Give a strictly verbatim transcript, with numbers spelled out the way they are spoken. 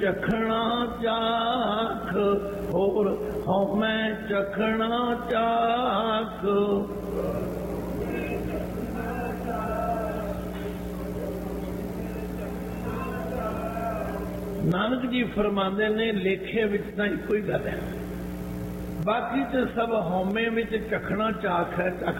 ਚਖਣਾ ਚਾਖ, ਹੋਰ ਹਉਮੈ ਚਖਣਾ ਚਾਖ। ਨਾਨਕ ਜੀ ਫਰਮਾਉਂਦੇ ਨੇ ਲੇਖੇ ਵਿੱਚ ਤਾਂ ਇੱਕੋ ਹੀ ਗੱਲ ਹੈ, ਬਾਕੀ ਤੇ ਸਭ ਹਉਮੈ ਵਿੱਚ ਚਖਣਾ ਚਾਖ ਹੈ, ਚੱਖ